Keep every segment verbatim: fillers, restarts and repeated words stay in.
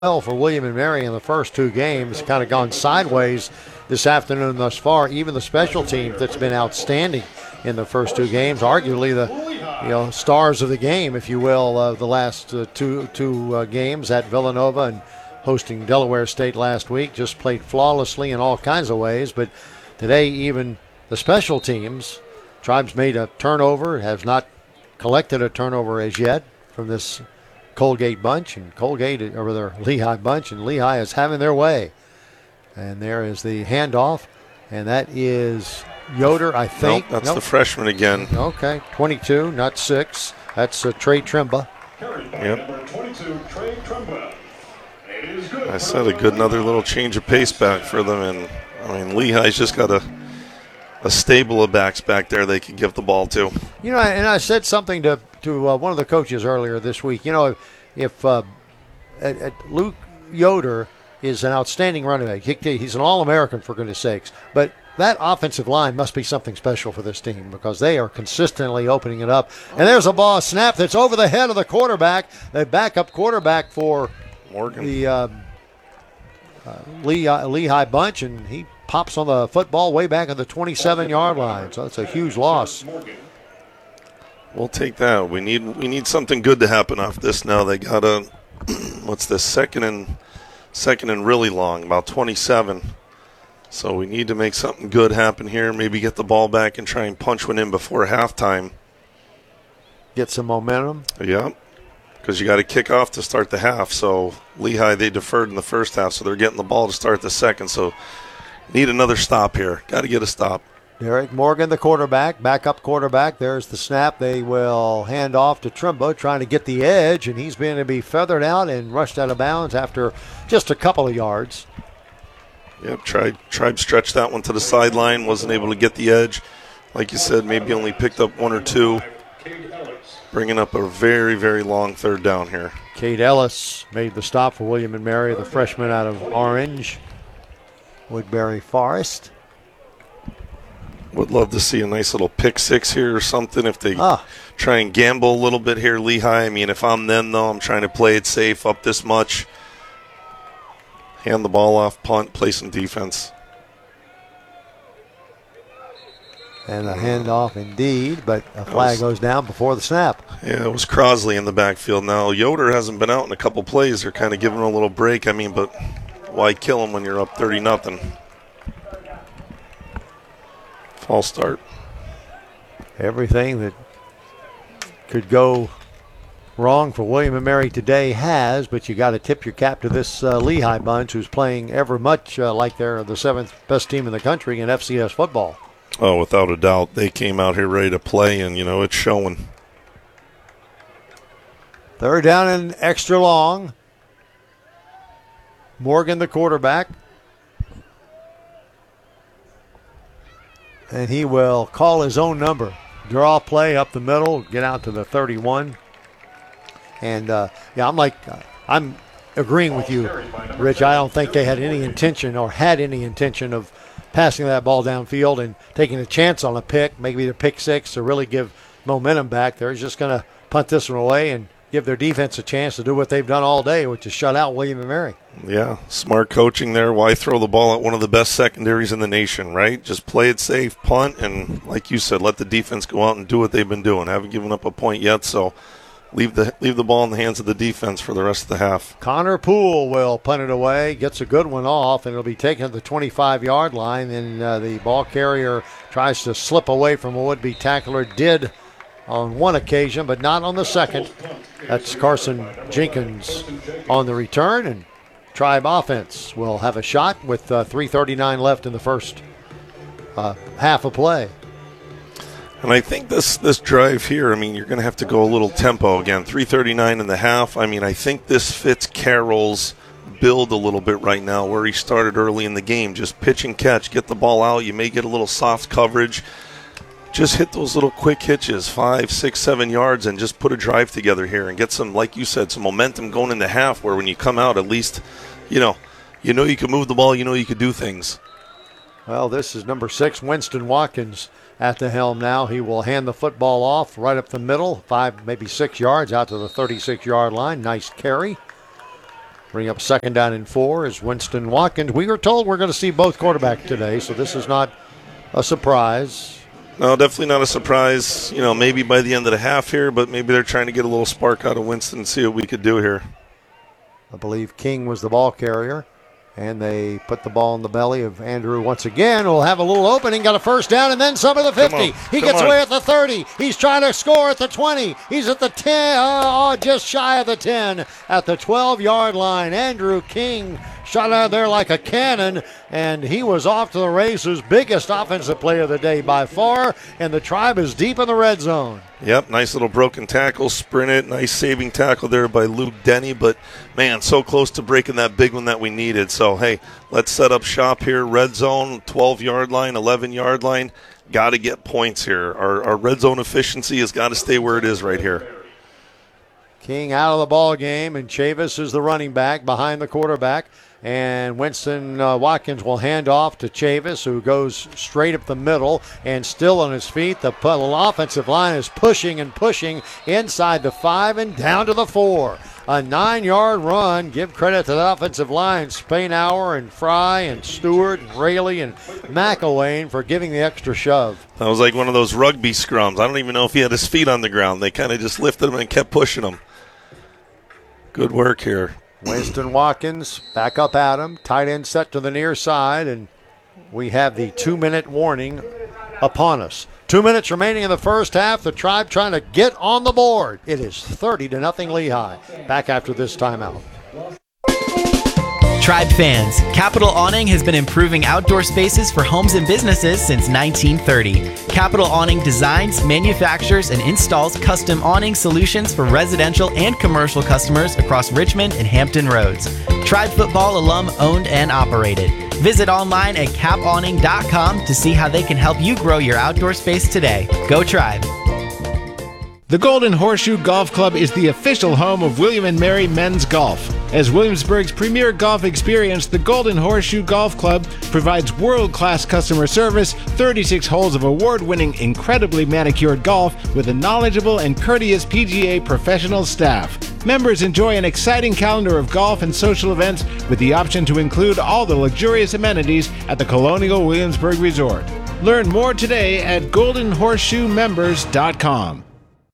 Well, for William and Mary in the first two games, kind of gone sideways this afternoon thus far. Even the special team that's been outstanding in the first two games, arguably the you know stars of the game, if you will, uh, the last uh, two two uh, games at Villanova and hosting Delaware State last week, just played flawlessly in all kinds of ways. But today, even the special teams, Tribes made a turnover, has not collected a turnover as yet from this Colgate bunch, and Colgate over their Lehigh bunch, and Lehigh is having their way. And there is the handoff, and that is Yoder, I think. Nope, that's nope. the freshman again. Okay, twenty-two, not six. That's uh, Trey Trimba. Yep. I said a good another little change of pace back for them, and I mean Lehigh's just got a a stable of backs back there they can give the ball to. You know, and I said something to to uh, one of the coaches earlier this week. You know, if, if uh, at, at Luke Yoder is an outstanding running back, he, he's an All-American for goodness sakes, but that offensive line must be something special for this team because they are consistently opening it up. And there's a ball snap that's over the head of the quarterback, the backup quarterback for Morgan. the uh, uh, Lehigh, Lehigh bunch, and he pops on the football way back at the twenty-seven-yard line. So it's a huge loss. We'll take that. We need we need something good to happen off this now. They got a what's this second and second and really long, about twenty-seven. So we need to make something good happen here. Maybe get the ball back and try and punch one in before halftime. Get some momentum. Yeah, because you got to kick off to start the half. So Lehigh, they deferred in the first half, so they're getting the ball to start the second. So need another stop here. Got to get a stop. Derek Morgan, the quarterback, backup quarterback. There's the snap. They will hand off to Trimbo, trying to get the edge, and he's going to be feathered out and rushed out of bounds after just a couple of yards. Yep, tried, tried stretch that one to the sideline, wasn't able to get the edge. Like you said, maybe only picked up one or two, bringing up a very, very long third down here. Cade Ellis made the stop for William and Mary, the freshman out of Orange, Woodbury Forest. Would love to see a nice little pick six here or something if they ah. try and gamble a little bit here, Lehigh. I mean, if I'm them, though, I'm trying to play it safe up this much. Hand the ball off, punt, play some defense. And a handoff indeed, but a flag was, goes down before the snap. Yeah, it was Crosley in the backfield. Now, Yoder hasn't been out in a couple plays. They're kind of giving him a little break. I mean, but why kill him when you're up thirty nothing? False start. Everything that could go wrong for William and Mary today has, but you got to tip your cap to this uh, Lehigh bunch who's playing ever much uh, like they're the seventh best team in the country in F C S football. Oh, without a doubt. They came out here ready to play, and, you know, it's showing. Third down and extra long. Morgan, the quarterback. And he will call his own number. Draw play up the middle, get out to the thirty-one. And, uh, yeah, I'm like, uh, I'm agreeing with you, Rich. I don't think they had any intention or had any intention of passing that ball downfield and taking a chance on a pick, maybe the pick six to really give momentum back. They're just going to punt this one away and give their defense a chance to do what they've done all day, which is shut out William and Mary. Yeah, smart coaching there. Why throw the ball at one of the best secondaries in the nation, right? Just play it safe, punt, and like you said, let the defense go out and do what they've been doing. Haven't given up a point yet, so leave the leave the ball in the hands of the defense for the rest of the half. Connor Poole will punt it away, gets a good one off, and it'll be taken at the twenty-five-yard line. And uh, the ball carrier tries to slip away from a would-be tackler. Did on one occasion, but not on the second. That's Carson Jenkins on the return, and Tribe offense will have a shot with uh, three thirty-nine left in the first uh, half of play. And I think this this drive here, I mean, you're going to have to go a little tempo again. three thirty-nine in the half. I mean, I think this fits Carroll's build a little bit right now where he started early in the game. Just pitch and catch, get the ball out. You may get a little soft coverage. Just hit those little quick hitches, five, six, seven yards, and just put a drive together here and get some, like you said, some momentum going into half where when you come out, at least, you know, you know you can move the ball, you know you can do things. Well, this is number six, Winston Watkins, at the helm now. He will hand the football off right up the middle, five, maybe six yards out to the thirty-six-yard line. Nice carry. Bring up second down and four is Winston Watkins. We were told we're going to see both quarterbacks today, so this is not a surprise. No, definitely not a surprise. You know, maybe by the end of the half here, but maybe they're trying to get a little spark out of Winston and see what we could do here. I believe King was the ball carrier, and they put the ball in the belly of Andrew once again. Will have a little opening, got a first down, and then some of the fifty. He Come gets on. away at the thirty. He's trying to score at the twenty. He's at the ten, oh, just shy of the ten, at the twelve-yard line. Andrew King shot out of there like a cannon, and he was off to the races. Biggest offensive play of the day by far, and the Tribe is deep in the red zone. Yep, nice little broken tackle, sprint it, nice saving tackle there by Luke Denny, but man, so close to breaking that big one that we needed. So, hey, let's set up shop here. Red zone, twelve-yard line, eleven-yard line. Got to get points here. Our, our red zone efficiency has got to stay where it is right here. King out of the ball game, and Chavis is the running back behind the quarterback. And Winston uh, Watkins will hand off to Chavis, who goes straight up the middle and still on his feet. The offensive line is pushing and pushing inside the five and down to the four. A nine-yard run. Give credit to the offensive line, Spainhour and Fry and Stewart and Rayleigh and McElwain for giving the extra shove. That was like one of those rugby scrums. I don't even know if he had his feet on the ground. They kind of just lifted him and kept pushing him. Good work here. Winston Watkins back up at him. Tight end set to the near side, and we have the two-minute warning upon us. Two minutes remaining in the first half. The Tribe trying to get on the board. It is thirty to nothing Lehigh. Back after this timeout. Tribe fans, Capital Awning has been improving outdoor spaces for homes and businesses since nineteen thirty. Capital Awning designs, manufactures, and installs custom awning solutions for residential and commercial customers across Richmond and Hampton Roads. Tribe football alum owned and operated. Visit online at cap awning dot com to see how they can help you grow your outdoor space today. Go Tribe! The Golden Horseshoe Golf Club is the official home of William and Mary Men's Golf. As Williamsburg's premier golf experience, the Golden Horseshoe Golf Club provides world-class customer service, thirty-six holes of award-winning, incredibly manicured golf with a knowledgeable and courteous P G A professional staff. Members enjoy an exciting calendar of golf and social events with the option to include all the luxurious amenities at the Colonial Williamsburg Resort. Learn more today at golden horseshoe members dot com.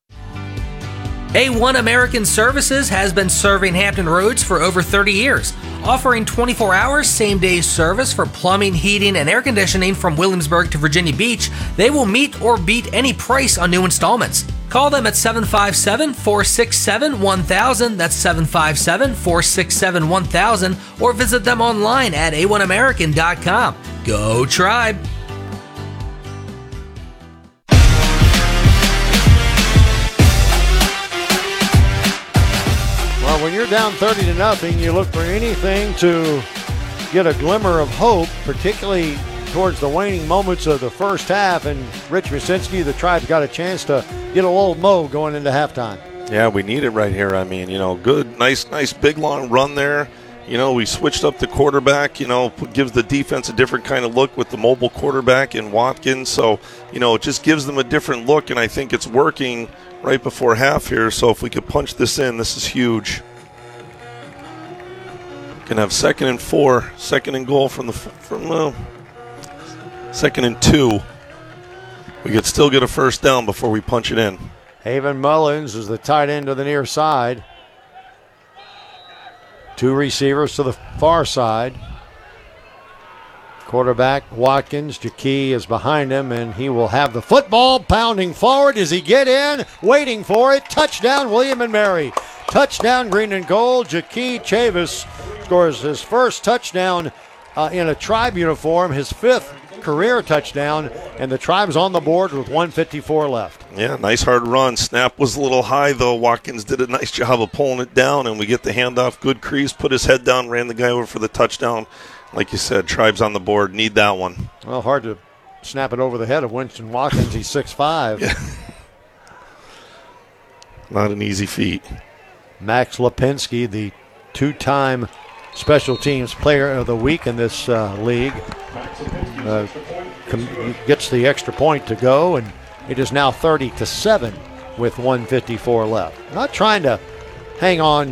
A one American Services has been serving Hampton Roads for over thirty years, offering twenty-four hours same-day service for plumbing, heating, and air conditioning from Williamsburg to Virginia Beach. They will meet or beat any price on new installments. Call them at seven five seven, four six seven, one thousand, that's seven five seven, four six seven, one thousand, or visit them online at a one american dot com. Go Tribe! Well, when you're down thirty to nothing, you look for anything to get a glimmer of hope, particularly towards the waning moments of the first half. And Rich Musinski, the Tribe's got a chance to get a little mo going into halftime. Yeah, we need it right here. I mean, you know, good, nice, nice big long run there. You know, we switched up the quarterback, you know, gives the defense a different kind of look with the mobile quarterback in Watkins. So, you know, it just gives them a different look, and I think it's working right before half here. So if we could punch this in, this is huge. Can have second and four, second and goal from the from uh, second and two. We could still get a first down before we punch it in. Haven Mullins is the tight end to the near side. Two receivers to the far side. Quarterback Watkins, Jakey is behind him, and he will have the football pounding forward. Does he get in? Waiting for it. Touchdown, William and Mary. Touchdown, green and gold. Jakey Chavis scores his first touchdown uh, in a Tribe uniform, his fifth career touchdown, and the Tribe's on the board with one fifty-four left. Yeah, nice hard run. Snap was a little high, though. Watkins did a nice job of pulling it down, and we get the handoff. Good crease, put his head down, ran the guy over for the touchdown. Like you said, Tribe's on the board. Need that one. Well, hard to snap it over the head of Winston Watkins. He's six five. Yeah. Not an easy feat. Max Lipinski, the two-time Special Teams Player of the Week in this uh, league, uh, com- gets the extra point to go, and it is now thirty to seven with one fifty-four left. Not trying to hang on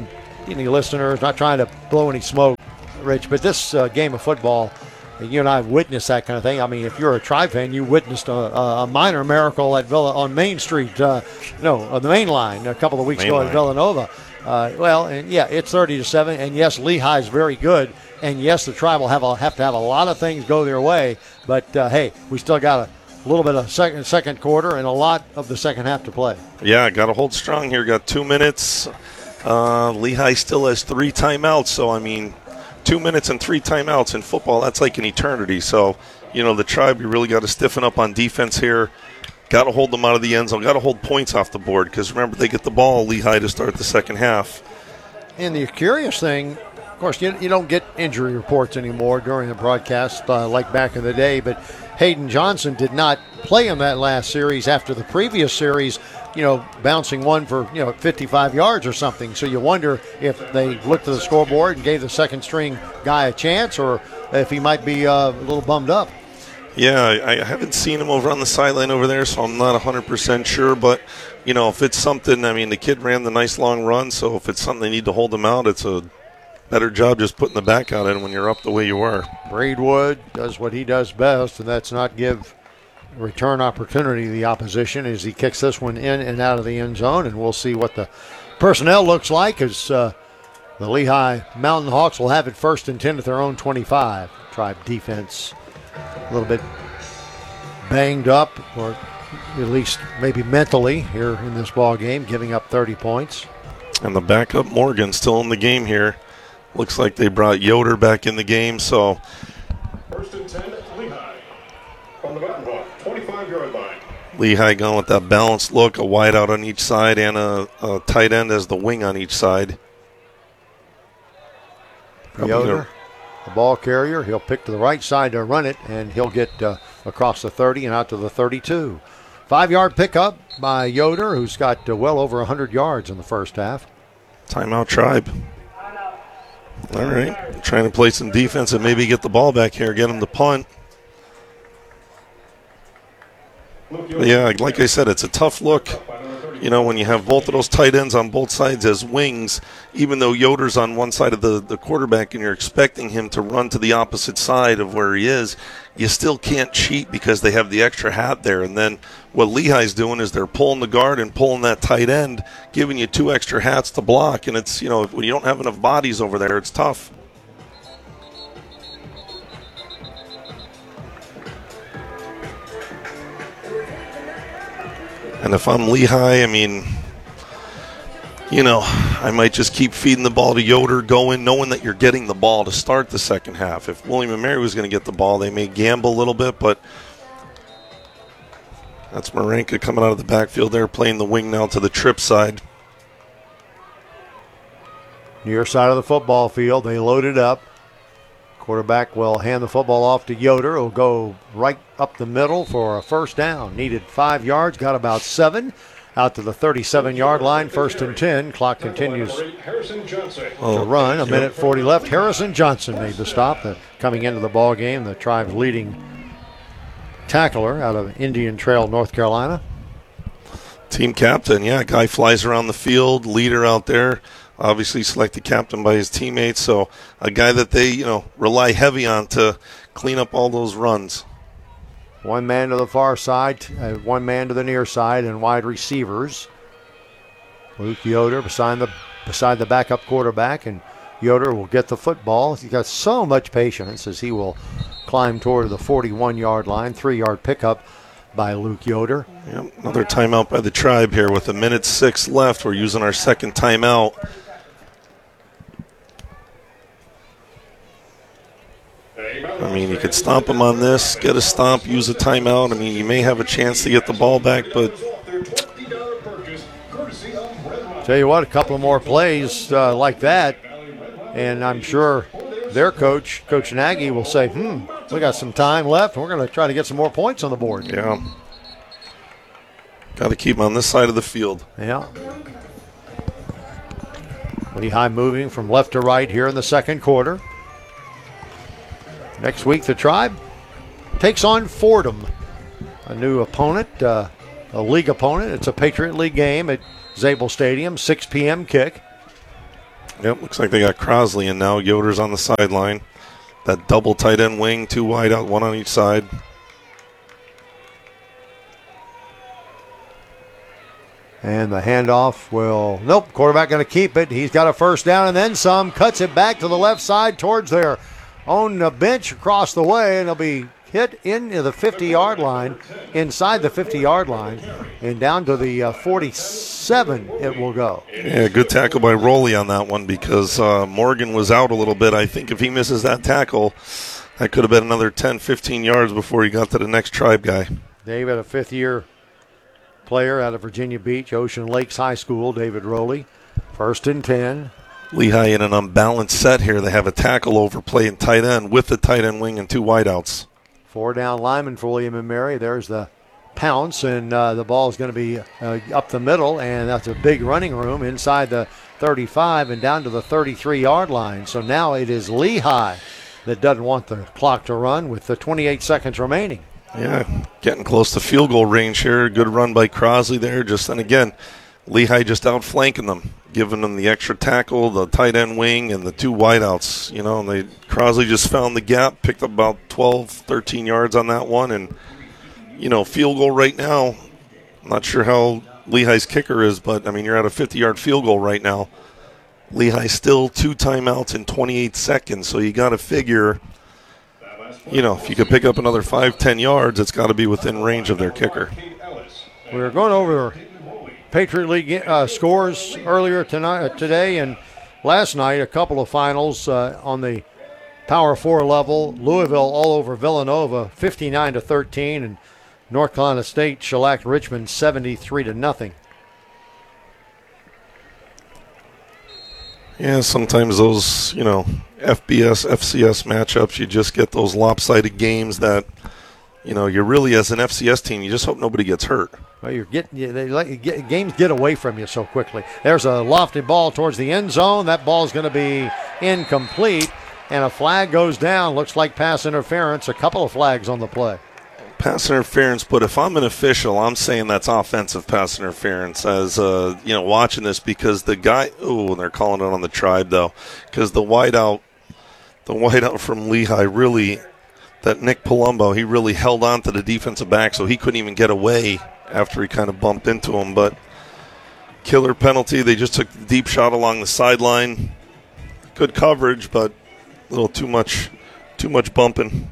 any listeners, not trying to blow any smoke, Rich, but this uh, game of football, you and I have witnessed that kind of thing. I mean, if you're a Tribe fan, you witnessed a, a minor miracle at Villa on Main Street, uh, no, on the main line a couple of weeks Main ago line. at Villanova. Uh, well, and yeah, it's thirty to seven, and yes, Lehigh is very good, and yes, the Tribe will have a, have to have a lot of things go their way. But uh, hey, we still got a little bit of second second quarter and a lot of the second half to play. Yeah, got to hold strong here. Got two minutes. Uh, Lehigh still has three timeouts, so I mean, two minutes and three timeouts in football, that's like an eternity. So, you know, the Tribe, you really got to stiffen up on defense here. Got to hold them out of the end zone. Got to hold points off the board because, remember, they get the ball, Lehigh, to start the second half. And the curious thing, of course, you, you don't get injury reports anymore during the broadcast uh, like back in the day, but Hayden Johnson did not play in that last series after the previous series, you know, bouncing one for, you know, fifty-five yards or something. So you wonder if they looked at the scoreboard and gave the second string guy a chance or if he might be uh, a little bummed up. Yeah, I, I haven't seen him over on the sideline over there, so I'm not one hundred percent sure. But, you know, if it's something, I mean, the kid ran the nice long run, so if it's something they need to hold him out, it's a better job just putting the back out in when you're up the way you were. Braidwood does what he does best, and that's not give return opportunity to the opposition as he kicks this one in and out of the end zone, and we'll see what the personnel looks like as uh, the Lehigh Mountain Hawks will have it first and ten at their own twenty-five. Tribe defense a little bit banged up, or at least maybe mentally here in this ball game, giving up thirty points. And the backup Morgan still in the game here. Looks like they brought Yoder back in the game, so First and ten, Lehigh. From the Mountain Hawk, twenty-five-yard line. Lehigh going with that balanced look, a wide out on each side and a, a tight end as the wing on each side. Yoder, the ball carrier, he'll pick to the right side to run it, and he'll get uh, across the thirty and out to the thirty-two. Five-yard pickup by Yoder, who's got uh, well over one hundred yards in the first half. Timeout Tribe. All right, trying to play some defense and maybe get the ball back here, get him to punt. But yeah, like I said, it's a tough look. You know, when you have both of those tight ends on both sides as wings, even though Yoder's on one side of the, the quarterback and you're expecting him to run to the opposite side of where he is, you still can't cheat because they have the extra hat there. And then what Lehigh's doing is they're pulling the guard and pulling that tight end, giving you two extra hats to block. And it's, you know, when you don't have enough bodies over there, it's tough. And if I'm Lehigh, I mean, you know, I might just keep feeding the ball to Yoder, going, knowing that you're getting the ball to start the second half. If William and Mary was going to get the ball, they may gamble a little bit, but that's Marenka coming out of the backfield there, playing the wing now to the trip side. Near side of the football field, they load it up. Quarterback will hand the football off to Yoder. He'll go right up the middle for a first down. Needed five yards, got about seven. Out to the thirty-seven-yard line, first and ten. Clock continues to run. A minute forty left. Harrison Johnson made the stop. The, coming into the ball game, the Tribe's leading tackler out of Indian Trail, North Carolina. Team captain, yeah, guy flies around the field, leader out there. Obviously selected captain by his teammates, so a guy that they, you know, rely heavy on to clean up all those runs. One man to the far side, uh, one man to the near side, and wide receivers. Luke Yoder beside the beside the backup quarterback, and Yoder will get the football. He's got so much patience as he will climb toward the forty-one-yard line, three-yard pickup by Luke Yoder. Yep, another timeout by the Tribe here with a minute six left. We're using our second timeout. I mean, you could stomp him on this, get a stomp, use a timeout. I mean, you may have a chance to get the ball back, but tell you what, a couple of more plays uh, like that, and I'm sure their coach, Coach Nagy, will say, hmm, we got some time left. We're going to try to get some more points on the board. Yeah. Got to keep him on this side of the field. Yeah. Lehigh moving from left to right here in the second quarter. Next week, the Tribe takes on Fordham, a new opponent, uh, a league opponent. It's a Patriot League game at Zabel Stadium, six p.m. kick. Yep, looks like they got Crosley in now. Yoder's on the sideline. That double tight end wing, two wide out, one on each side. And the handoff will, nope, quarterback going to keep it. He's got a first down and then some. Cuts it back to the left side towards their own bench across the way, and they'll be hit into the fifty-yard line, inside the fifty-yard line, and down to the uh, forty-seven it will go. Yeah, good tackle by Rowley on that one because uh, Morgan was out a little bit. I think if he misses that tackle, that could have been another ten, fifteen yards before he got to the next Tribe guy. David, a fifth-year player out of Virginia Beach, Ocean Lakes High School, David Rowley. First and ten. Lehigh in an unbalanced set here. They have a tackle over playing tight end with the tight end wing and two wideouts. Four down lineman for William and Mary. There's the pounce, and uh, the ball is going to be uh, up the middle, and that's a big running room inside the thirty-five and down to the thirty-three-yard line. So now it is Lehigh that doesn't want the clock to run with the twenty-eight seconds remaining. Yeah, getting close to field goal range here. Good run by Crosley there. Just and again, Lehigh just outflanking them, giving them the extra tackle, the tight end wing, and the two wideouts. You know, and they Crosley just found the gap, picked up about twelve, thirteen yards on that one, and you know, field goal right now. I'm not sure how Lehigh's kicker is, but I mean, you're at a fifty-yard field goal right now. Lehigh still two timeouts in twenty-eight seconds, so you got to figure. You know, if you could pick up another five, ten yards, it's got to be within range of their kicker. We were going over Patriot League uh, scores earlier tonight, uh, today, and last night. A couple of finals uh, on the Power Four level. Louisville all over Villanova, fifty-nine to thirteen, and North Carolina State shellacked Richmond, seventy-three to nothing. Yeah, sometimes those, you know, F B S, F C S matchups, you just get those lopsided games that, you know, you're really, as an F C S team, you just hope nobody gets hurt. Well, you're getting you, they let you get, games get away from you so quickly. There's a lofted ball towards the end zone. That ball is going to be incomplete, and a flag goes down. Looks like pass interference. A couple of flags on the play. Pass interference, but if I'm an official, I'm saying that's offensive pass interference as, uh, you know, watching this because the guy, oh, they're calling it on the Tribe, though, because the wideout, the wideout from Lehigh really, that Nick Palumbo, he really held on to the defensive back, so he couldn't even get away after he kind of bumped into him. But killer penalty. They just took the deep shot along the sideline. Good coverage, but a little too much, too much bumping.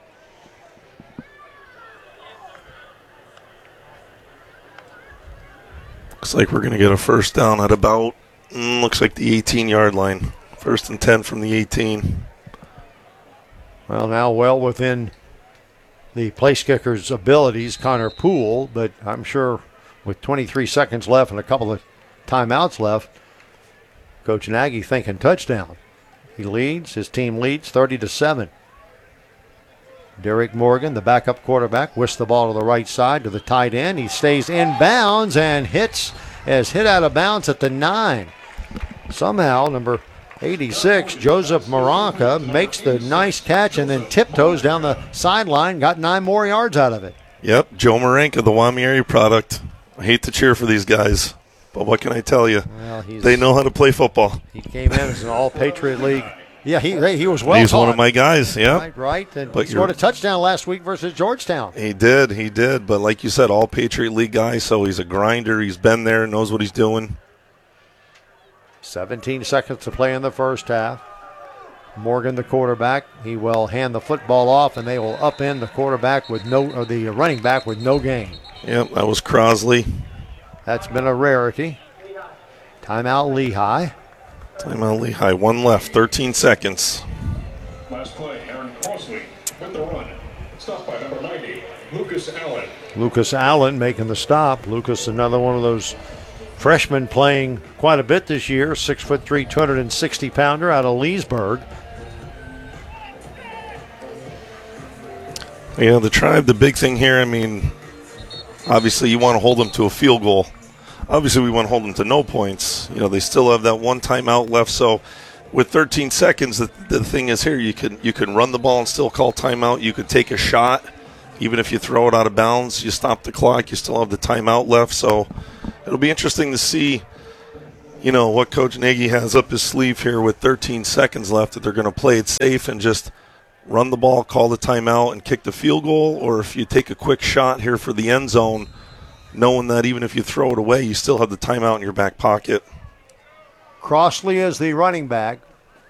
Looks like we're going to get a first down at about, mm, looks like the eighteen-yard line. First and ten from the eighteen. Well, now well within the place kicker's abilities, Connor Poole, but I'm sure with twenty-three seconds left and a couple of timeouts left, Coach Nagy thinking touchdown. He leads, his team leads thirty to seven. Derek Morgan, the backup quarterback, whisks the ball to the right side to the tight end. He stays in bounds and hits, as hit out of bounds at the nine. Somehow, number eighty-six, Joseph Maranka, makes the nice catch and then tiptoes down the sideline, got nine more yards out of it. Yep, Joe Maranka, the Wami area product. I hate to cheer for these guys, but what can I tell you? Well, they know how to play football. He came in as an all-Patriot League. Yeah, he he was well He's taught. one of my guys, yeah. Right, right. And but he scored a touchdown last week versus Georgetown. He did, he did. But like you said, all Patriot League guy, so he's a grinder. He's been there, knows what he's doing. seventeen seconds to play in the first half. Morgan, the quarterback, he will hand the football off, and they will upend the quarterback with no, or the running back with no gain. Yep, that was Crosley. That's been a rarity. Timeout Lehigh. Timeout Lehigh. One left, thirteen seconds. Last play, Aaron Crosley with the run. Stopped by number ninety, Lucas Allen. Lucas Allen making the stop. Lucas, another one of those freshmen playing quite a bit this year. Six foot three, two hundred sixty pounder out of Leesburg. Yeah, the Tribe, the big thing here, I mean, obviously you want to hold them to a field goal. Obviously we want to hold them to no points. You know, they still have that one timeout left, so with thirteen seconds, the, the thing is here, you can you can run the ball and still call timeout. You could take a shot. Even if you throw it out of bounds, you stop the clock, you still have the timeout left. So it'll be interesting to see you know, what Coach Nagy has up his sleeve here with thirteen seconds left, that they're going to play it safe and just run the ball, call the timeout, and kick the field goal, or if you take a quick shot here for the end zone, knowing that even if you throw it away, you still have the timeout in your back pocket. Crossley is the running back.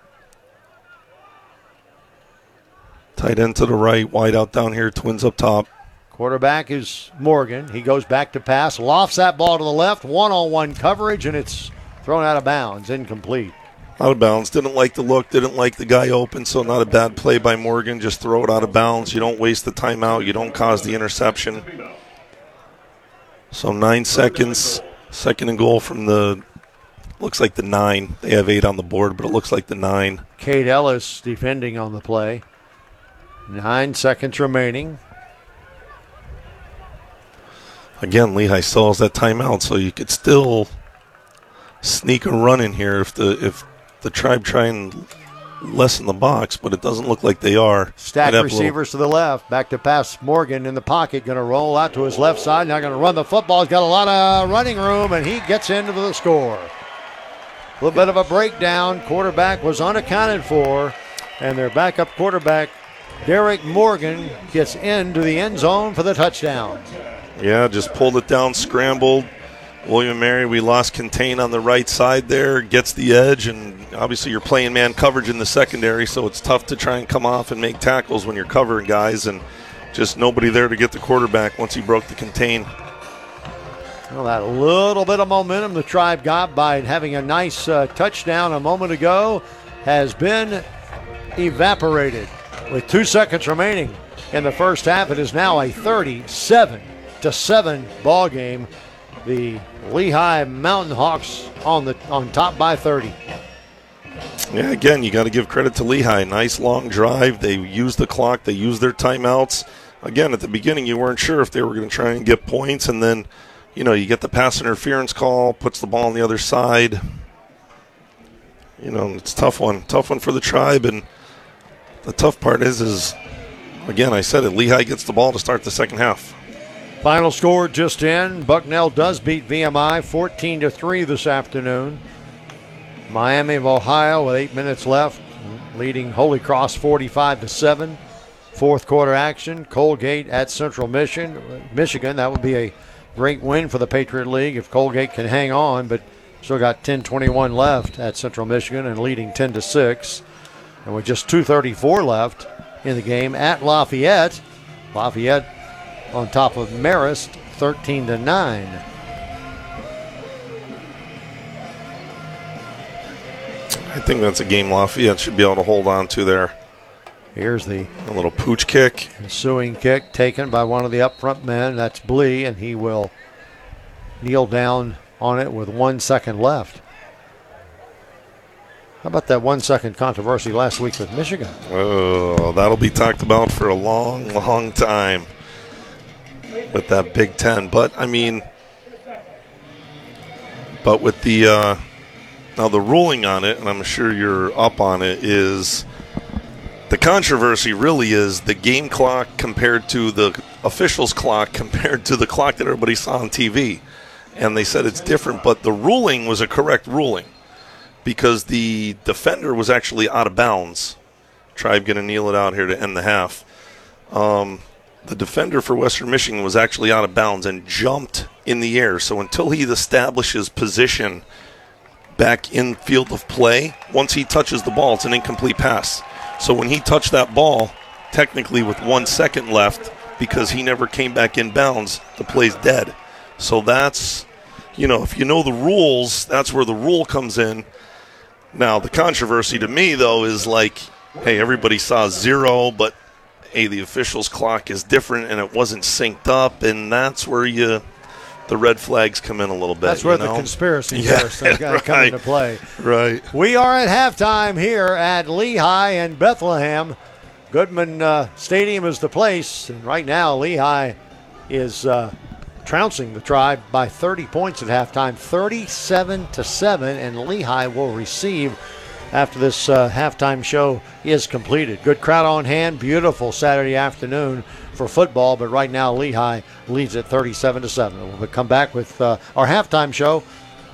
Tight end to the right, wide out down here, Twins up top. Quarterback is Morgan. He goes back to pass, lofts that ball to the left, one-on-one coverage, and it's thrown out of bounds, incomplete. Out of bounds. Didn't like the look, didn't like the guy open, so not a bad play by Morgan. Just throw it out of bounds. You don't waste the timeout. You don't cause the interception. So nine seconds, second and goal from the, looks like the nine. They have eight on the board, but it looks like the nine. Cade Ellis defending on the play. Nine seconds remaining. Again, Lehigh still has that timeout, so you could still sneak a run in here if the if the Tribe try and lessen the box, but it doesn't look like they are. Stack receivers to the left. Back to pass. Morgan in the pocket. Going to roll out to his left side. Now going to run the football. He's got a lot of running room, and he gets into the score. A little bit of a breakdown. Quarterback was unaccounted for, and their backup quarterback, Derek Morgan, gets into the end zone for the touchdown. Yeah, just pulled it down, scrambled. William and Mary, we lost contain on the right side there, gets the edge, and obviously you're playing man coverage in the secondary, so it's tough to try and come off and make tackles when you're covering guys, and just nobody there to get the quarterback once he broke the contain. Well, that little bit of momentum the Tribe got by having a nice uh, touchdown a moment ago has been evaporated. With two seconds remaining in the first half, it is now a thirty-seven to seven ball game. The Lehigh Mountain Hawks on the on top by thirty. Yeah, again, you got to give credit to Lehigh. Nice long drive. They used the clock. They used their timeouts. Again, at the beginning, you weren't sure if they were going to try and get points, and then, you know, you get the pass interference call, puts the ball on the other side. You know, it's a tough one. Tough one for the Tribe, and the tough part is, is again, I said it, Lehigh gets the ball to start the second half. Final score just in. Bucknell does beat V M I fourteen to three this afternoon. Miami of Ohio with eight minutes left, leading Holy Cross forty-five to seven. Fourth quarter action. Colgate at Central Mission, Michigan. That would be a great win for the Patriot League if Colgate can hang on, but still got ten twenty-one left at Central Michigan and leading ten to six. And with just two thirty-four left in the game at Lafayette, Lafayette on top of Marist, thirteen to nine. I think that's a game Lafayette should be able to hold on to there. Here's the a little pooch kick. Ensuing kick taken by one of the up front men. That's Blee, and he will kneel down on it with one second left. How about that one-second controversy last week with Michigan? Oh, that'll be talked about for a long, long time with that Big Ten. But, I mean, but with the, uh, now the ruling on it, and I'm sure you're up on it, is the controversy really is the game clock compared to the officials' clock compared to the clock that everybody saw on T V. And they said it's different, but the ruling was a correct ruling because the defender was actually out of bounds. Tribe going to kneel it out here to end the half. Um, the defender for Western Michigan was actually out of bounds and jumped in the air. So until he establishes position back in field of play, once he touches the ball, it's an incomplete pass. So when he touched that ball, technically with one second left, because he never came back in bounds, the play's dead. So that's, you know, if you know the rules, that's where the rule comes in. Now, the controversy to me, though, is like, hey, everybody saw zero, but, hey, the official's clock is different and it wasn't synced up, and that's where you the red flags come in a little bit. That's where you know? the conspiracy yeah, theorists have got to come right, into play. Right. We are at halftime here at Lehigh and Bethlehem. Goodman uh, Stadium is the place, and right now Lehigh is uh, trouncing the Tribe by thirty points at halftime, thirty-seven to seven, and Lehigh will receive after this uh, halftime show is completed. Good crowd on hand, beautiful Saturday afternoon for football, but right now Lehigh leads at thirty-seven to seven. We'll come back with uh, our halftime show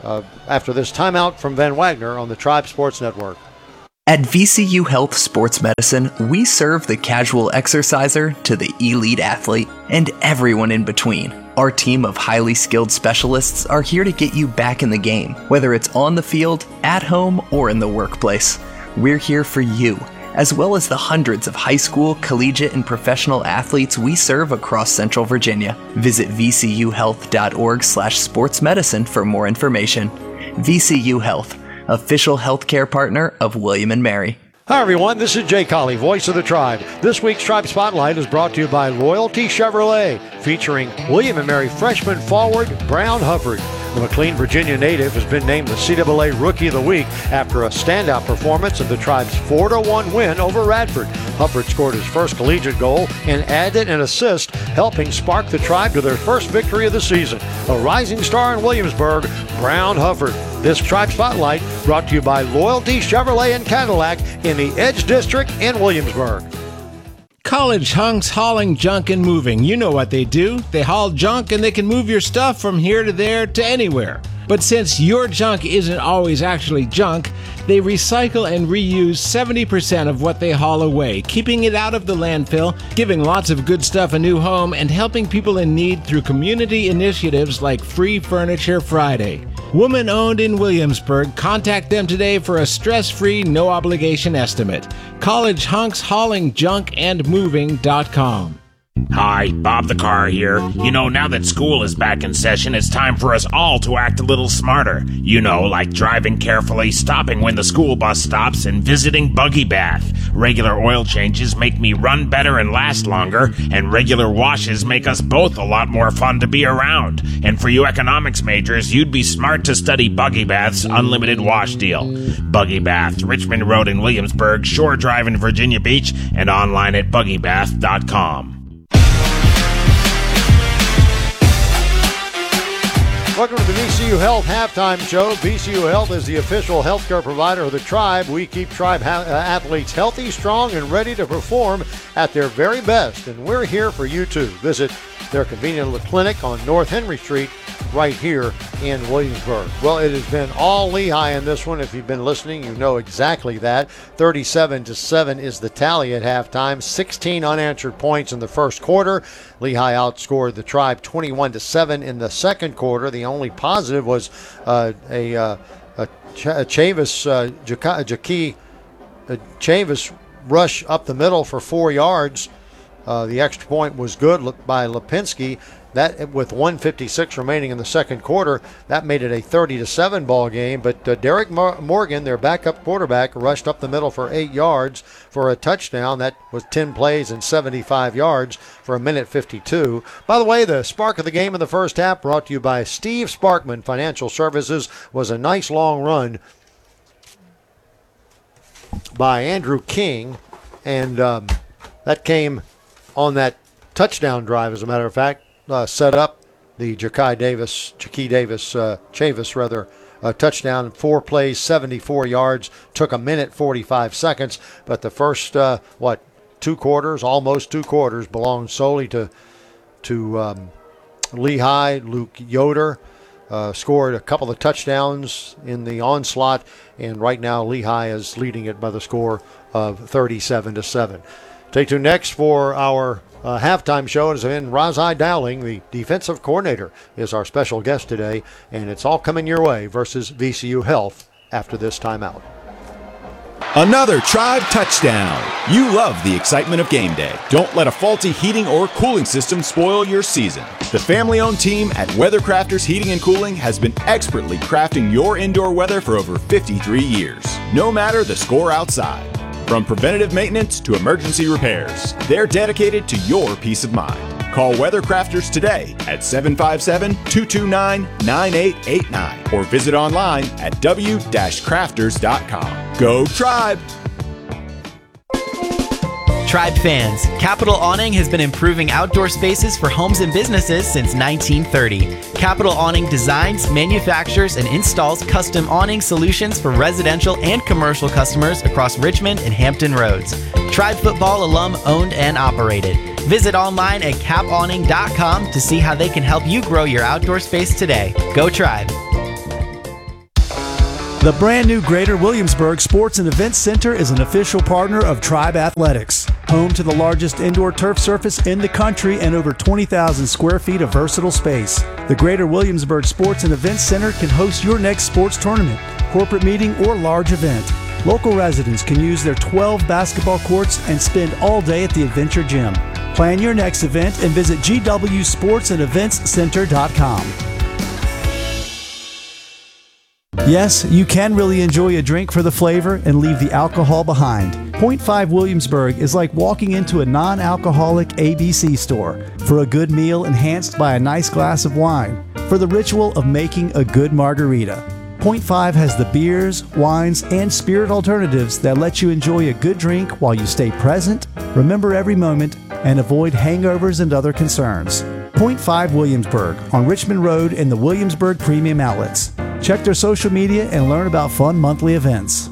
uh, after this timeout from Van Wagner on the Tribe Sports Network. At V C U Health Sports Medicine, we serve the casual exerciser to the elite athlete and everyone in between. Our team of highly skilled specialists are here to get you back in the game, whether it's on the field, at home, or in the workplace. We're here for you, as well as the hundreds of high school, collegiate, and professional athletes we serve across Central Virginia. Visit v c u health dot org slash sports medicine for more information. V C U Health, official healthcare partner of William and Mary. Hi, everyone. This is Jay Colley, voice of the Tribe. This week's Tribe Spotlight is brought to you by Loyalty Chevrolet, featuring William and Mary freshman forward Brown Hufford. The McLean, Virginia native has been named the C double A Rookie of the Week after a standout performance of the Tribe's four to one win over Radford. Hufford scored his first collegiate goal and added an assist, helping spark the Tribe to their first victory of the season. A rising star in Williamsburg, Brown Hufford. This Tribe Spotlight brought to you by Loyalty Chevrolet and Cadillac in the Edge District in Williamsburg. College Hunks Hauling Junk and Moving. You know what they do. They haul junk and they can move your stuff from here to there to anywhere. But since your junk isn't always actually junk, they recycle and reuse seventy percent of what they haul away, keeping it out of the landfill, giving lots of good stuff a new home, and helping people in need through community initiatives like Free Furniture Friday. Woman-owned in Williamsburg, contact them today for a stress-free, no-obligation estimate. College Hunks Hauling Junk and Moving dot com. Hi, Bob the Car here. You know, now that school is back in session, it's time for us all to act a little smarter. You know, like driving carefully, stopping when the school bus stops, and visiting Buggy Bath. Regular oil changes make me run better and last longer, and regular washes make us both a lot more fun to be around. And for you economics majors, you'd be smart to study Buggy Bath's unlimited wash deal. Buggy Bath, Richmond Road in Williamsburg, Shore Drive in Virginia Beach, and online at buggy bath dot com. Welcome to the V C U Health Halftime Show. V C U Health is the official healthcare provider of the Tribe. We keep Tribe ha- uh, athletes healthy, strong, and ready to perform at their very best. And we're here for you too. Visit their convenient little clinic on North Henry Street right here in Williamsburg. Well, it has been all Lehigh in this one. If you've been listening, you know exactly that. thirty-seven to seven is the tally at halftime. sixteen unanswered points in the first quarter. Lehigh outscored the Tribe twenty-one to seven in the second quarter. The only positive was uh, a, uh, a, Ch- a Chavis, uh, Jackie uh, Chavis rush up the middle for four yards. Uh, the extra point was good by Lipinski. That, with one fifty-six remaining in the second quarter, that made it a thirty to seven ball game. But uh, Derek Morgan, their backup quarterback, rushed up the middle for eight yards for a touchdown. That was ten plays and seventy-five yards for a minute fifty-two. By the way, the spark of the game in the first half, brought to you by Steve Sparkman Financial Services, was a nice long run by Andrew King, and um, that came on that touchdown drive, as a matter of fact. Uh, set up the Ja'Kai Davis, Ja'Kai Davis, uh, Chavis rather, uh, touchdown, four plays, seventy-four yards, took a minute forty-five seconds, but the first, uh, what, two quarters, almost two quarters, belonged solely to to um, Lehigh. Luke Yoder uh, scored a couple of touchdowns in the onslaught, and right now Lehigh is leading it by the score of thirty-seven to seven. Stay tuned next for our Uh, halftime show is in Razai Dowling, the defensive coordinator, is our special guest today, and it's all coming your way versus V C U Health after this timeout. Another Tribe touchdown. You love the excitement of game day. Don't let a faulty heating or cooling system spoil your season. The family-owned team at Weathercrafters Heating and Cooling has been expertly crafting your indoor weather for over fifty-three years, no matter the score outside. From preventative maintenance to emergency repairs, they're dedicated to your peace of mind. Call Weathercrafters today at seven five seven, two two nine, nine eight eight nine or visit online at w dash crafters dot com. Go Tribe! Tribe fans, Capital Awning has been improving outdoor spaces for homes and businesses since nineteen thirty. Capital Awning designs, manufactures, and installs custom awning solutions for residential and commercial customers across Richmond and Hampton Roads. Tribe football alum owned and operated. Visit online at cap awning dot com to see how they can help you grow your outdoor space today. Go Tribe! The brand new Greater Williamsburg Sports and Events Center is an official partner of Tribe Athletics, home to the largest indoor turf surface in the country and over twenty thousand square feet of versatile space. The Greater Williamsburg Sports and Events Center can host your next sports tournament, corporate meeting, or large event. Local residents can use their twelve basketball courts and spend all day at the Adventure Gym. Plan your next event and visit g w sports and events center dot com. Yes, you can really enjoy a drink for the flavor and leave the alcohol behind. Point five Williamsburg is like walking into a non-alcoholic A B C store for a good meal enhanced by a nice glass of wine, for the ritual of making a good margarita. Point five has the beers, wines, and spirit alternatives that let you enjoy a good drink while you stay present, remember every moment, and avoid hangovers and other concerns. Point five Williamsburg on Richmond Road in the Williamsburg Premium Outlets. Check their social media and learn about fun monthly events.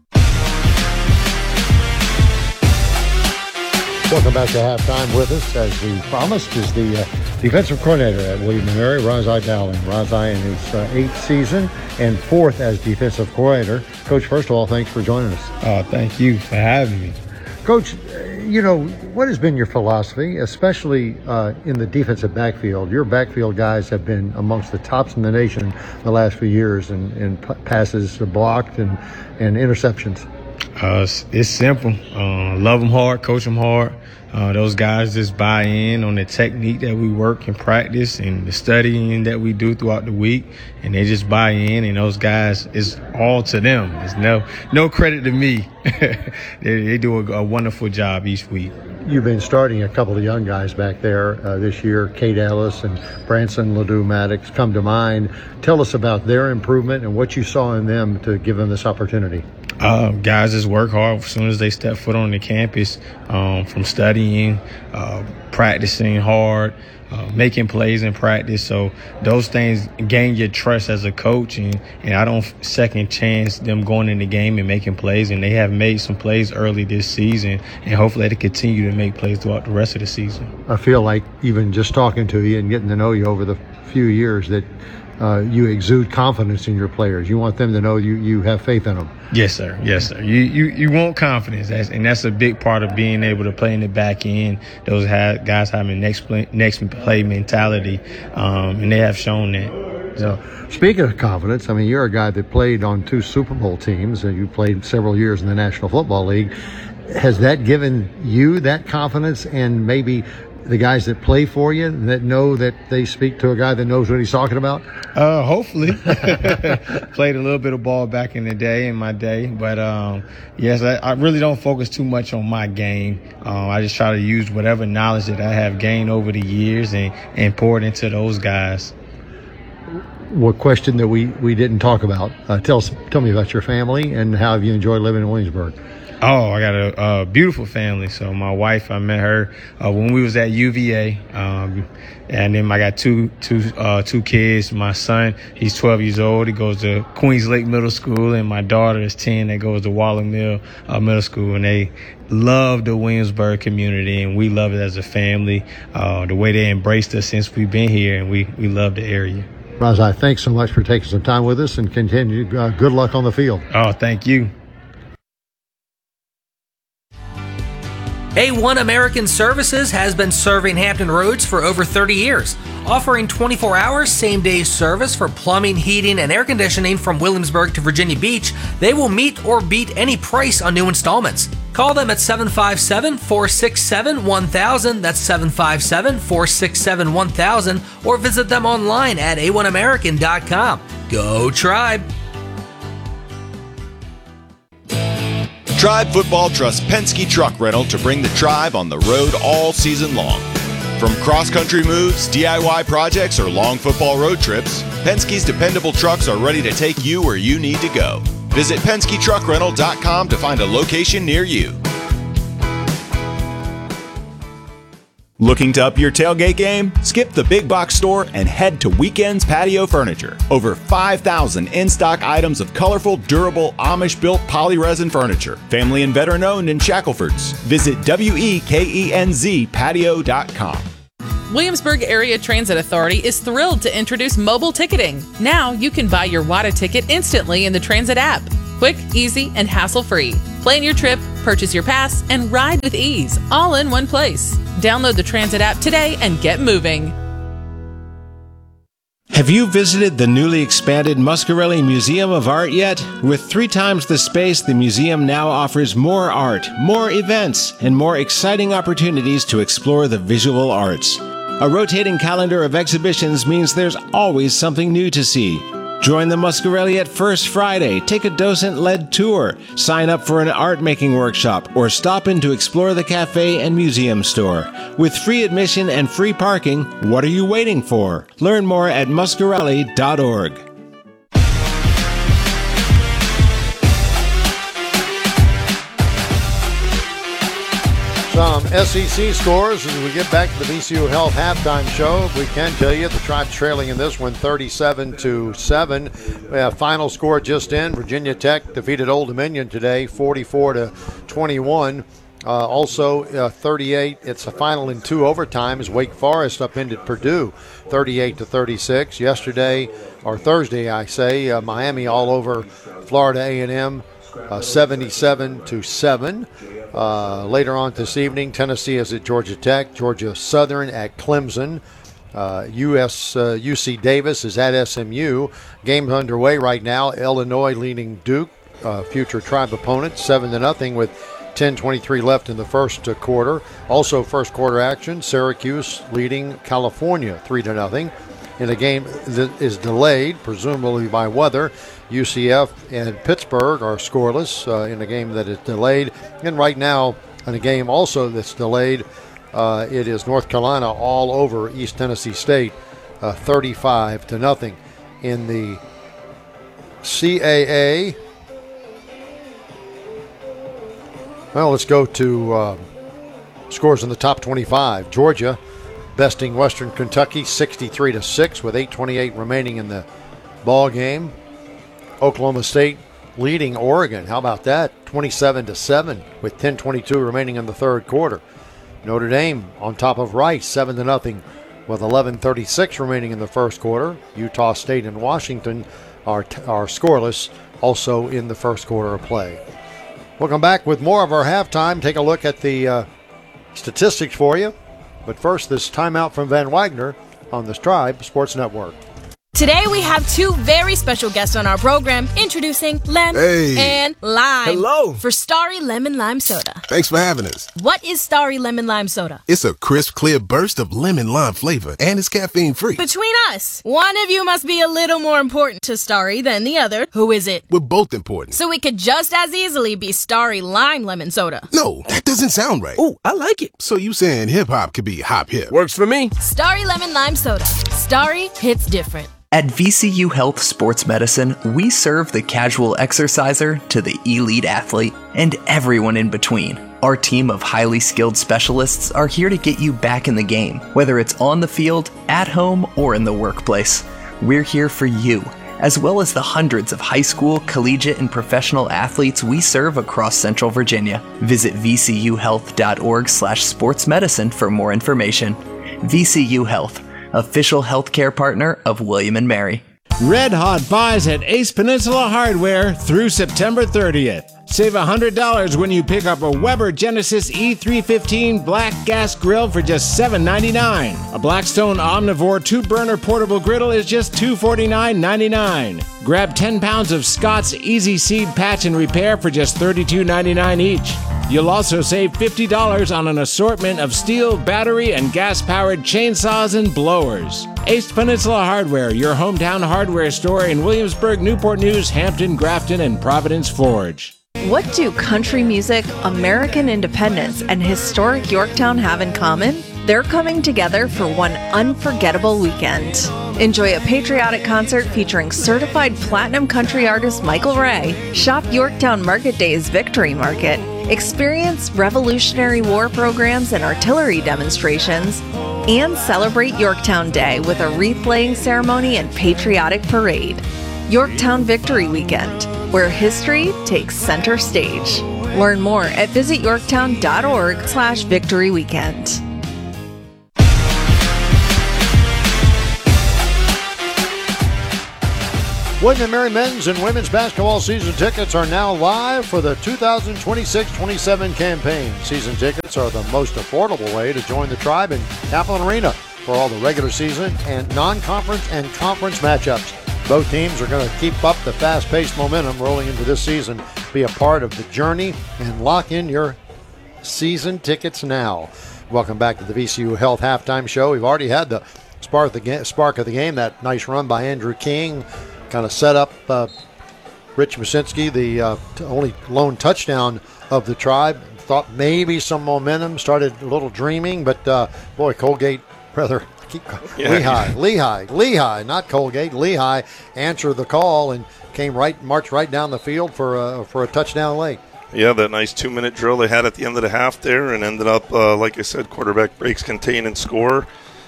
Welcome back to halftime. With us, as we promised, is the uh, defensive coordinator at William and Mary, Razai Dowling. Razai in his uh, eighth season and fourth as defensive coordinator. Coach, first of all, thanks for joining us. Uh, thank you for having me. Coach, you know, what has been your philosophy, especially uh, in the defensive backfield? Your backfield guys have been amongst the tops in the nation the last few years in, in p- passes blocked and, and interceptions. Uh, it's, it's simple. Uh, love them hard, coach them hard. Uh, those guys just buy in on the technique that we work and practice and the studying that we do throughout the week, and they just buy in. And those guys, it's all to them. It's no no credit to me. they, they do a, a wonderful job each week. You've been starting a couple of young guys back there uh, this year. Kate Ellis and Branson Ledoux Maddox come to mind. Tell us about their improvement and what you saw in them to give them this opportunity. Uh, guys just work hard as soon as they step foot on the campus, um, from studying, uh, practicing hard, uh, making plays in practice. So those things gain your trust as a coach, and, and I don't second chance them going in the game and making plays. And they have made some plays early this season, and hopefully they continue to make plays throughout the rest of the season. I feel like even just talking to you and getting to know you over the few years that uh, you exude confidence in your players. You want them to know you, you have faith in them. Yes, sir. Yes, sir. You you, you want confidence, that's, and that's a big part of being able to play in the back end. Those have, guys having next play, next play mentality, um, and they have shown that. So, speaking of confidence, I mean, you're a guy that played on two Super Bowl teams, and you played several years in the National Football League. Has that given you that confidence, and maybe the guys that play for you that know that they speak to a guy that knows what he's talking about? Uh, hopefully. Played a little bit of ball back in the day, in my day. But, um, yes, I, I really don't focus too much on my game. Um, I just try to use whatever knowledge that I have gained over the years and, and pour it into those guys. What question that we, we didn't talk about? Uh, tell us, tell me about your family and how have you enjoyed living in Williamsburg? Oh, I got a, a beautiful family. So my wife, I met her uh, when we was at U V A, um, and then I got two two uh, two kids. My son, he's twelve years old. He goes to Queens Lake Middle School, and my daughter is ten. That goes to Waller Mill uh, Middle School, and they love the Williamsburg community, and we love it as a family. Uh, the way they embraced us since we've been here, and we we love the area. Razai, thanks so much for taking some time with us, and continue. Uh, good luck on the field. Oh, thank you. A one American Services has been serving Hampton Roads for over thirty years, offering twenty-four hour same-day service for plumbing, heating, and air conditioning from Williamsburg to Virginia Beach. They will meet or beat any price on new installments. Call them at seven five seven, four six seven, one thousand, that's seven five seven, four six seven, one thousand, or visit them online at a one american dot com. Go Tribe! Tribe Football trusts Penske Truck Rental to bring the Tribe on the road all season long. From cross-country moves, D I Y projects, or long football road trips, Penske's dependable trucks are ready to take you where you need to go. Visit Penske Truck Rental dot com to find a location near you. Looking to up your tailgate game? Skip the big box store and head to Weekends Patio Furniture. Over five thousand in-stock items of colorful, durable, Amish-built polyresin furniture. Family and veteran-owned in Shackelford's. Visit W E K E N Z patio dot com. Williamsburg Area Transit Authority is thrilled to introduce mobile ticketing. Now you can buy your W A T A ticket instantly in the Transit app. Quick, easy, and hassle-free. Plan your trip, purchase your pass, and ride with ease, all in one place. Download the Transit app today and get moving. Have you visited the newly expanded Muscarelli Museum of Art yet? With three times the space, the museum now offers more art, more events, and more exciting opportunities to explore the visual arts. A rotating calendar of exhibitions means there's always something new to see. Join the Muscarelli at First Friday, take a docent-led tour, sign up for an art-making workshop, or stop in to explore the cafe and museum store. With free admission and free parking, what are you waiting for? Learn more at muscarelli dot org. Some S E C scores as we get back to the V C U Health halftime show. We can tell you the Tribe trailing in this one thirty-seven to seven. Uh, final score just in. Virginia Tech defeated Old Dominion today forty-four to twenty-one. Uh, also uh, thirty-eight. It's a final in two overtimes. Wake Forest upended Purdue thirty-eight to thirty-six. Yesterday, or Thursday I say, uh, Miami all over Florida A and M uh, seventy-seven to seven. Uh, later on this evening, Tennessee is at Georgia Tech, Georgia Southern at Clemson, uh, U S uh, U C Davis is at S M U. Game's underway right now. Illinois leading Duke, uh, future Tribe opponent, seven to nothing with ten twenty-three left in the first uh, quarter. Also, first quarter action. Syracuse leading California three to nothing. In a game that is delayed, presumably by weather, U C F and Pittsburgh are scoreless uh, in a game that is delayed. And right now, in a game also that's delayed, uh, it is North Carolina all over East Tennessee State, uh, thirty-five to nothing. In the C A A, well, let's go to uh, scores in the top twenty-five. Georgia besting Western Kentucky sixty-three to six with eight twenty-eight remaining in the ball game. Oklahoma State leading Oregon. How about that? twenty-seven to seven with ten twenty-two remaining in the third quarter. Notre Dame on top of Rice seven to nothing with eleven thirty-six remaining in the first quarter. Utah State and Washington are t- are scoreless also in the first quarter of play. We'll come back with more of our halftime. Take a look at the uh, statistics for you. But first, this timeout from Van Wagner on the Tribe Sports Network. Today we have two very special guests on our program, introducing Lem hey. and Lime. Hello. For Starry Lemon Lime Soda. Thanks for having us. What is Starry Lemon Lime Soda? It's a crisp, clear burst of lemon lime flavor, and it's caffeine-free. Between us, one of you must be a little more important to Starry than the other. Who is it? We're both important. So it could just as easily be Starry Lime Lemon Soda. No, that doesn't sound right. Oh, I like it. So you saying hip-hop could be hop-hip? Works for me. Starry Lemon Lime Soda. Starry hits different. At V C U Health Sports Medicine, we serve the casual exerciser to the elite athlete and everyone in between. Our team of highly skilled specialists are here to get you back in the game, whether it's on the field, at home, or in the workplace. We're here for you, as well as the hundreds of high school, collegiate, and professional athletes we serve across Central Virginia. Visit v c u health dot org slash sports medicine for more information. V C U Health, official healthcare partner of William and Mary. Red Hot buys at Ace Peninsula Hardware through September thirtieth. Save one hundred dollars when you pick up a Weber Genesis E three fifteen Black Gas Grill for just seven ninety-nine. A Blackstone Omnivore two-burner portable griddle is just two forty-nine ninety-nine. Grab ten pounds of Scott's Easy Seed Patch and Repair for just thirty-two ninety-nine each. You'll also save fifty dollars on an assortment of steel, battery, and gas-powered chainsaws and blowers. Ace Peninsula Hardware, your hometown hardware store in Williamsburg, Newport News, Hampton, Grafton, and Providence Forge. What do country music, American independence, and historic Yorktown have in common? They're coming together for one unforgettable weekend. Enjoy a patriotic concert featuring certified platinum country artist Michael Ray. Shop Yorktown Market Day's Victory Market. Experience Revolutionary War programs and artillery demonstrations. And celebrate Yorktown Day with a wreath-laying ceremony and patriotic parade. Yorktown Victory Weekend, where history takes center stage. Learn more at visit yorktown dot org slash victory weekend. William and Mary men's and women's basketball season tickets are now live for the two thousand twenty-six twenty-seven campaign. Season tickets are the most affordable way to join the Tribe in Kaplan Arena for all the regular season and non-conference and conference matchups. Both teams are going to keep up the fast-paced momentum rolling into this season. Be a part of the journey and lock in your season tickets now. Welcome back to the V C U Health Halftime Show. We've already had the spark of the, ga- spark of the game, that nice run by Andrew King. Kind of set up uh, Rich Musinski, the uh, t- only lone touchdown of the Tribe. Thought maybe some momentum, started a little dreaming, but uh, boy, Colgate, rather, keep Yeah. Lehigh, Lehigh, Lehigh, not Colgate, Lehigh answered the call and came right, marched right down the field for a, for a touchdown late. Yeah, that nice two-minute drill they had at the end of the half there, and ended up, uh, like I said, quarterback breaks, contain, and score.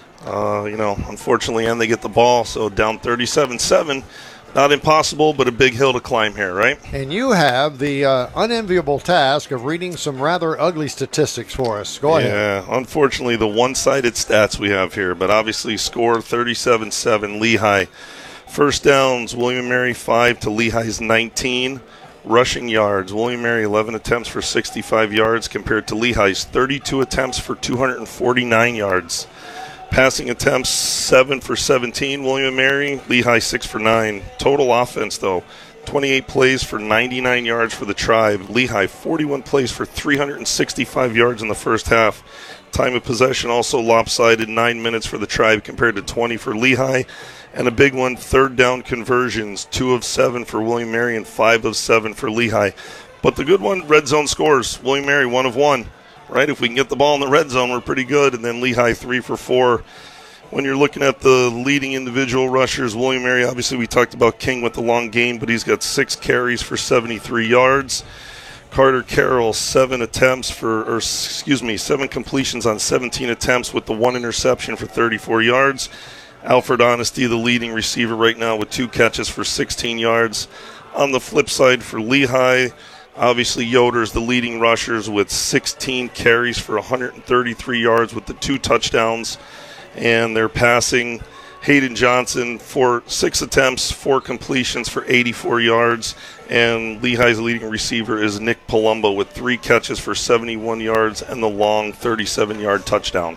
Uh, you know, unfortunately, and they get the ball, so down thirty-seven seven. Not impossible, but a big hill to climb here, right? And you have the uh, unenviable task of reading some rather ugly statistics for us. Go ahead. Yeah, unfortunately, the one-sided stats we have here, but obviously score thirty-seven seven, Lehigh. First downs, William and Mary five to Lehigh's nineteen. Rushing yards, William and Mary eleven attempts for sixty-five yards compared to Lehigh's thirty-two attempts for two hundred forty-nine yards. Passing attempts, seven for seventeen, William and Mary. Lehigh, six for nine. Total offense, though, twenty-eight plays for ninety-nine yards for the Tribe. Lehigh, forty-one plays for three hundred sixty-five yards in the first half. Time of possession also lopsided, nine minutes for the Tribe compared to twenty for Lehigh. And a big one, third down conversions, two of seven for William and Mary and five of seven for Lehigh. But the good one, red zone scores. William and Mary, one of one. Right, if we can get the ball in the red zone, we're pretty good. And then Lehigh, three for four. When you're looking at the leading individual rushers, William and Mary, obviously we talked about King with the long game, but he's got six carries for seventy-three yards. Carter Carroll, seven attempts for, or excuse me, seven completions on seventeen attempts with the one interception for thirty-four yards. Alfred Honesty, the leading receiver right now with two catches for sixteen yards. On the flip side for Lehigh, obviously, Yoder's the leading rushers with sixteen carries for one hundred thirty-three yards with the two touchdowns. And they're passing. Hayden Johnson, for six attempts, four completions for eighty-four yards. And Lehigh's leading receiver is Nick Palumbo with three catches for seventy-one yards and the long thirty-seven-yard touchdown.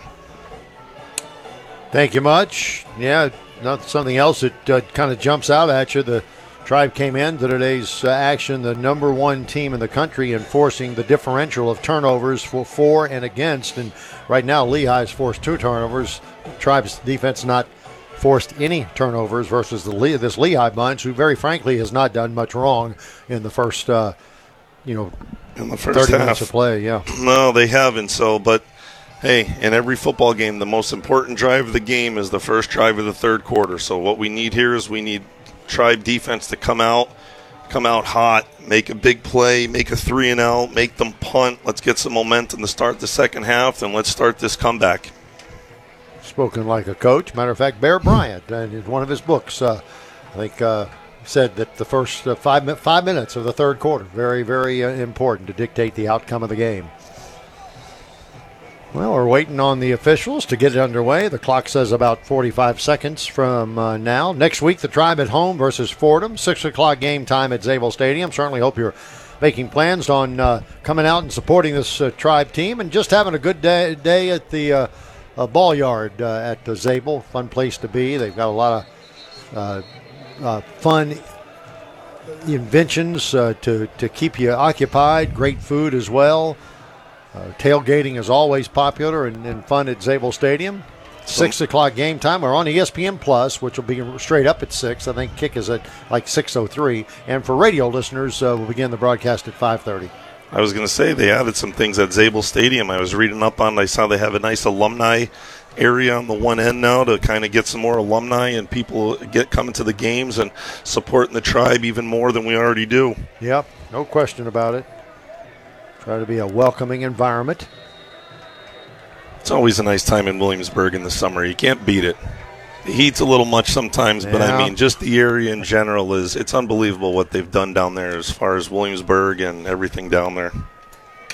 Thank you much. Yeah, not something else that uh, kind of jumps out at you. The Tribe came into today's uh, action the number one team in the country in forcing the differential of turnovers for for and against. And right now, Lehigh's forced two turnovers. Tribe's defense not forced any turnovers versus the Le- this Lehigh bunch, who very frankly has not done much wrong in the first, uh, you know, in the first thirty half. minutes of play. Yeah. No, they haven't. So, but hey, in every football game, the most important drive of the game is the first drive of the third quarter. So what we need here is we need Tribe defense to come out, come out hot, make a big play, make a three and out, make them punt. Let's get some momentum to start the second half, and let's start this comeback. Spoken like a coach. Matter of fact, Bear Bryant, uh, in one of his books, uh, I think, uh, said that the first uh, five, mi- five minutes of the third quarter, very, very uh, important to dictate the outcome of the game. Well, we're waiting on the officials to get it underway. The clock says about forty-five seconds from uh, now. Next week, the Tribe at home versus Fordham. six o'clock game time at Zabel Stadium. Certainly hope you're making plans on uh, coming out and supporting this uh, Tribe team and just having a good day, day at the uh, uh, ball yard uh, at the Zabel. Fun place to be. They've got a lot of uh, uh, fun inventions uh, to, to keep you occupied. Great food as well. Uh, tailgating is always popular and, and fun at Zabel Stadium. Six o'clock game time. We're on E S P N Plus, which will be straight up at six. I think kick is at like six oh three. And for radio listeners, uh, we'll begin the broadcast at five thirty. I was going to say they added some things at Zabel Stadium. I was reading up on. I saw they have a nice alumni area on the one end now to kind of get some more alumni and people get coming to the games and supporting the Tribe even more than we already do. Yep, no question about it. Try to be a welcoming environment. It's always a nice time in Williamsburg in the summer. You can't beat it. The heat's a little much sometimes, but Yeah. I mean, just the area in general is, it's unbelievable what they've done down there as far as Williamsburg and everything down there.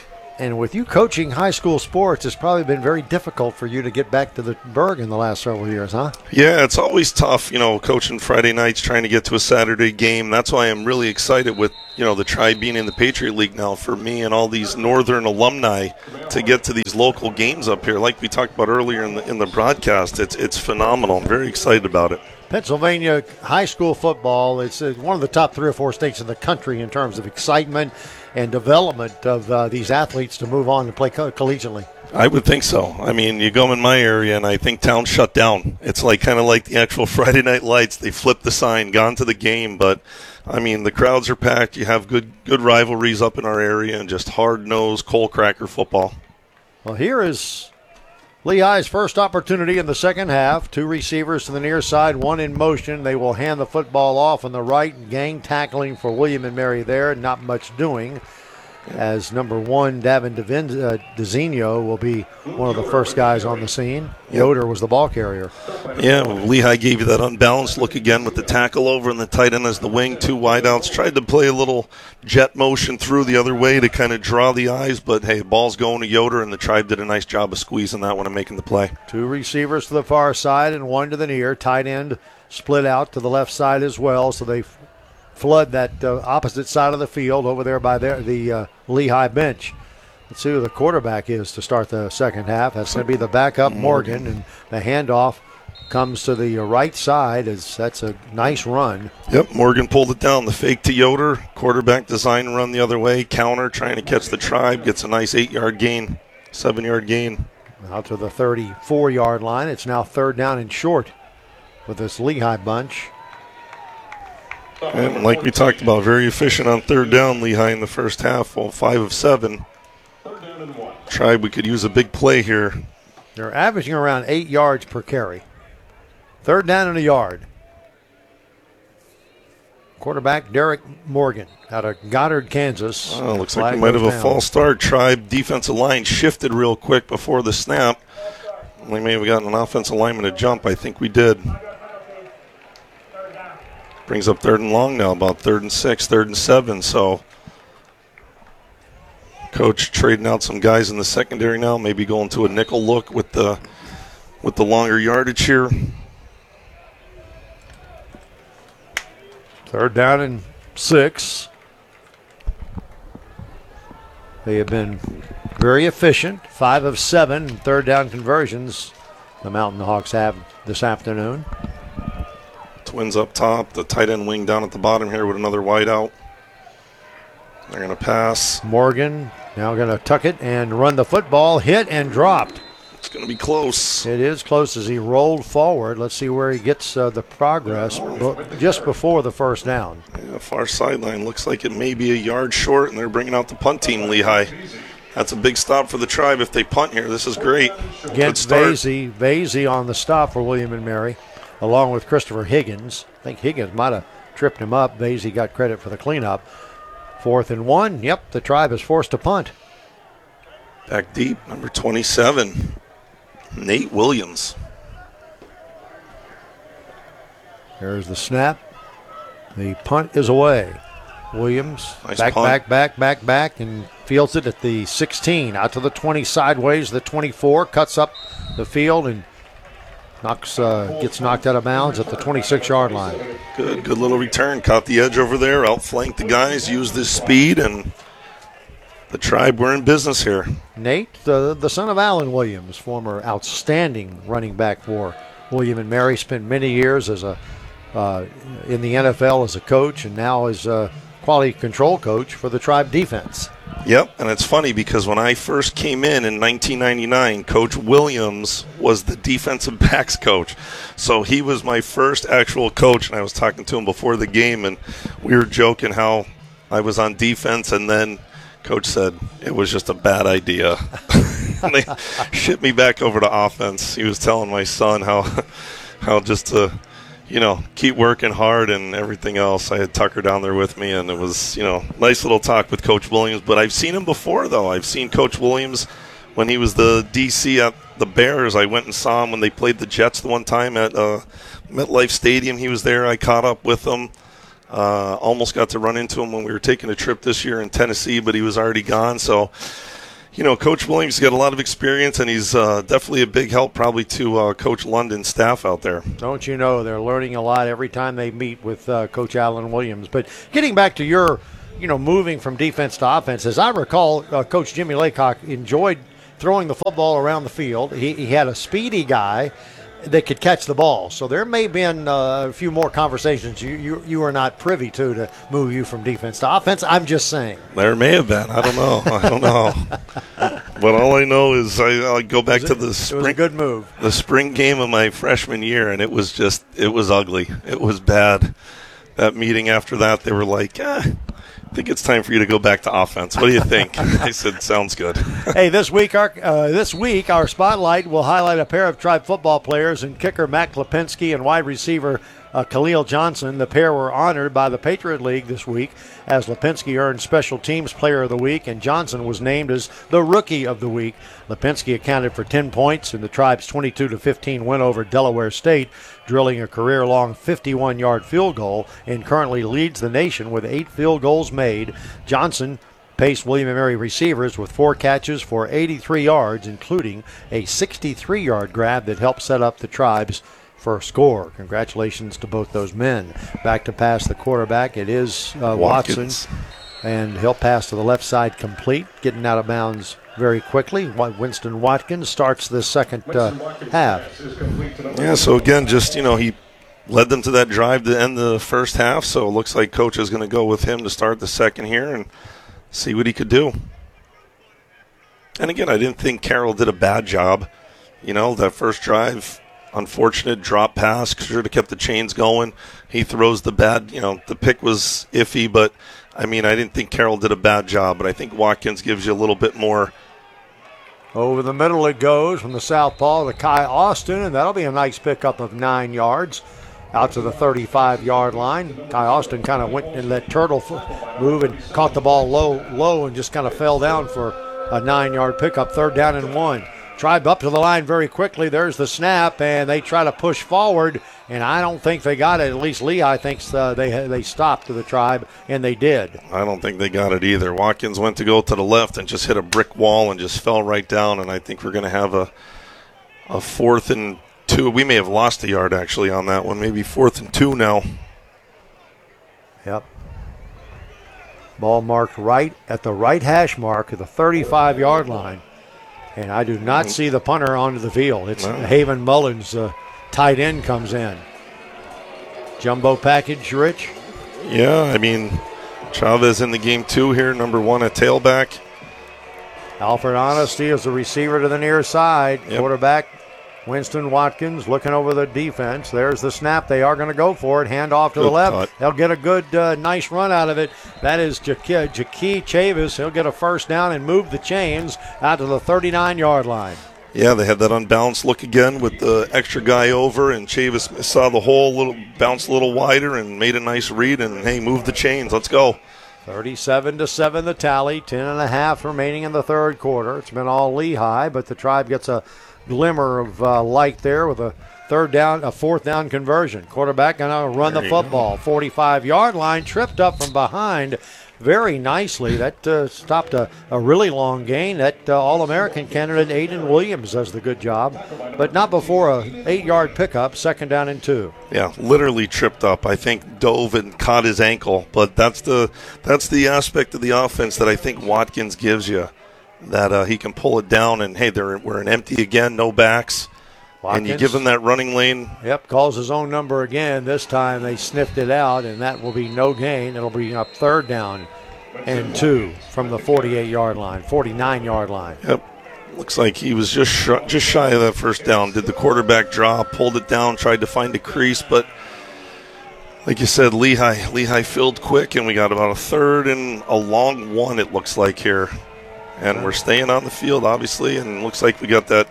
And with you coaching high school sports, it's probably been very difficult for you to get back to the Berg in the last several years, huh? Yeah, it's always tough, you know, coaching Friday nights, trying to get to a Saturday game. That's why I'm really excited with, you know, the Tribe being in the Patriot League now for me and all these Northern alumni to get to these local games up here. Like we talked about earlier in the, in the broadcast, it's, it's phenomenal. I'm very excited about it. Pennsylvania high school football, it's one of the top three or four states in the country in terms of excitement and development of uh, these athletes to move on and play co- collegiately. I would think so. I mean, you go in my area, and I think town shut down. It's like kind of like the actual Friday Night Lights. They flipped the sign, gone to the game. But, I mean, the crowds are packed. You have good good rivalries up in our area and just hard-nosed, coal-cracker football. Well, here is Lehigh's first opportunity in the second half. Two receivers to the near side, one in motion. They will hand the football off on the right. Gang tackling for William and Mary there. Not much doing, as number one, Davin Devin, uh, DeZinho, will be one of the first guys on the scene. Yoder was the ball carrier. Yeah, Lehigh gave you that unbalanced look again with the tackle over and the tight end as the wing. Two wideouts. Tried to play a little jet motion through the other way to kind of draw the eyes, but, hey, ball's going to Yoder, and the Tribe did a nice job of squeezing that one and making the play. Two receivers to the far side and one to the near. Tight end split out to the left side as well, so they flood that uh, opposite side of the field over there by their, the uh, Lehigh bench. Let's see who the quarterback is to start the second half. That's going to be the backup, Morgan, and the handoff comes to the right side. As that's a nice run. Yep, Morgan pulled it down. The fake to Yoder. Quarterback design run the other way. Counter trying to catch the Tribe. Gets a nice eight-yard gain, seven-yard gain. Out to the thirty-four-yard line. It's now third down and short with this Lehigh bunch. And like we talked about, very efficient on third down, Lehigh in the first half, well, five of seven. Tribe, we could use a big play here. They're averaging around eight yards per carry. Third down and a yard. Quarterback Derek Morgan out of Goddard, Kansas. Oh, looks like we might have a false start. Tribe defensive line shifted real quick before the snap. We may have gotten an offensive lineman to jump. I think we did. Brings up third and long now, about third and six, third and seven. So, coach trading out some guys in the secondary now, maybe going to a nickel look with the with the longer yardage here. Third down and six. They have been very efficient. Five of seven third down conversions the Mountain Hawks have this afternoon. Twins up top, the tight end wing down at the bottom here with another wide out. They're going to pass. Morgan now going to tuck it and run the football. Hit and dropped. It's going to be close. It is close as he rolled forward. Let's see where he gets uh, the progress just before the first down. Yeah, far sideline. Looks like it may be a yard short, and they're bringing out the punt team, Lehigh. That's a big stop for the Tribe if they punt here. This is great. Against Vasey. Vasey on the stop for William and Mary, along with Christopher Higgins. I think Higgins might have tripped him up. Vasey got credit for the cleanup. Fourth and one. Yep, the Tribe is forced to punt. Back deep, number twenty-seven, Nate Williams. There's the snap. The punt is away. Williams nice back, punt. back, back, back, back, and fields it at the sixteen. Out to the twenty sideways, the twenty-four. Cuts up the field and knocks, uh, gets knocked out of bounds at the twenty-six-yard line. Good, good little return. Caught the edge over there, outflanked the guys, used his speed, and the Tribe were in business here. Nate, the, the son of Alan Williams, former outstanding running back for William and Mary, spent many years as a uh, in the N F L as a coach, and now as a quality control coach for the Tribe defense. Yep, and it's funny because when I first came in in nineteen ninety-nine, Coach Williams was the defensive backs coach. So he was my first actual coach, and I was talking to him before the game, and we were joking how I was on defense, and then Coach said it was just a bad idea. And they shipped me back over to offense. He was telling my son how how just to, you know, keep working hard and everything else. I had Tucker down there with me, and it was, you know, nice little talk with Coach Williams. But I've seen him before, though. I've seen Coach Williams when he was the D C at the Bears. I went and saw him when they played the Jets the one time at uh, MetLife Stadium. He was there. I caught up with him. Uh, almost got to run into him when we were taking a trip this year in Tennessee, but he was already gone. So you know, Coach Williams has got a lot of experience, and he's uh, definitely a big help probably to uh, Coach London's staff out there. Don't you know, they're learning a lot every time they meet with uh, Coach Alan Williams. But getting back to your, you know, moving from defense to offense, as I recall, uh, Coach Jimmy Laycock enjoyed throwing the football around the field. He, he had a speedy guy that could catch the ball. So there may have been uh, a few more conversations you, you you are not privy to to move you from defense to offense. I'm just saying. There may have been. I don't know. I don't know. But all I know is I, I go back It was to a- the it was spring, a good move. the spring game of my freshman year, and it was just, it was ugly. It was bad. That meeting after that, they were like, ah, I think it's time for you to go back to offense. What do you think? I said, sounds good. Hey, this week our uh, this week our spotlight will highlight a pair of Tribe football players and kicker Matt Klipinski and wide receiver uh, Khalil Johnson. The pair were honored by the Patriot League this week as Lipinski earned Special Teams Player of the Week and Johnson was named as the Rookie of the Week. Lipinski accounted for ten points in the Tribe's twenty-two to fifteen win over Delaware State, drilling a career-long fifty-one-yard field goal, and currently leads the nation with eight field goals made. Johnson paced William and Mary receivers with four catches for eighty-three yards, including a sixty-three-yard grab that helped set up the Tribe's first score. Congratulations to both those men. Back to pass the quarterback. It is uh, Watkins. Watson, and he'll pass to the left side complete, getting out of bounds very quickly. Winston Watkins starts the second uh, half. Yeah, so again, just, you know, he led them to that drive to end the first half, so it looks like Coach is going to go with him to start the second here and see what he could do. And again, I didn't think Carroll did a bad job. You know, that first drive, unfortunate drop pass, should have kept the chains going. He throws the bad, you know, the pick was iffy, but, I mean, I didn't think Carroll did a bad job, but I think Watkins gives you a little bit more. Over the middle it goes from the southpaw to Kai Austin, and that'll be a nice pickup of nine yards out to the thirty-five-yard line. Kai Austin kind of went and let Turtle f- move and caught the ball low, low, and just kind of fell down for a nine-yard pickup, third down and one. Tribe up to the line very quickly. There's the snap, and they try to push forward, and I don't think they got it. At least Lehigh thinks uh, they they stopped to the Tribe, and they did. I don't think they got it either. Watkins went to go to the left and just hit a brick wall and just fell right down, and I think we're going to have a a fourth and two. We may have lost a yard, actually, on that one. Maybe fourth and two now. Yep. Ball marked right at the right hash mark at the thirty-five-yard line. And I do not see the punter onto the field. It's No. Haven Mullins, uh, tight end, comes in. Jumbo package, Rich. Yeah, I mean, Chavez in the game too here, number one at tailback. Alfred Honesty is the receiver to the near side. Yep. Quarterback Winston Watkins looking over the defense. There's the snap. They are going to go for it. Hand off to Good the left. cut. They'll get a good, uh, nice run out of it. That is Jaqui Jaqui Chavis. He'll get a first down and move the chains out to the thirty-nine-yard line. Yeah, they had that unbalanced look again with the extra guy over, and Chavis saw the hole, little bounced a little wider, and made a nice read. And hey, move the chains. Let's go. thirty-seven to seven the tally. Ten and a half remaining in the third quarter. It's been all Lehigh, but the Tribe gets a glimmer of uh, light there with a third down, a fourth down conversion. Quarterback going to run There the you go. football. forty-five-yard line, tripped up from behind very nicely. That uh, stopped a, a really long gain. That uh, All-American candidate Aiden Williams does the good job, but not before a eight-yard pickup, second down and two. Yeah, literally tripped up. I think dove and caught his ankle, but that's the that's the aspect of the offense that I think Watkins gives you, that uh, he can pull it down. And hey, they're we're in empty again, no backs, and you Watkins. give him that running lane. Yep, calls his own number again. This time they sniffed it out, and that will be no gain. It'll be up third down and two from the forty-eight-yard line, forty-nine-yard line. Yep, looks like he was just sh- just shy of that first down. Did the quarterback draw, pulled it down, tried to find a crease, but like you said, Lehigh Lehigh filled quick, and we got about a third and a long one. It looks like here, and we're staying on the field obviously, and looks like we got that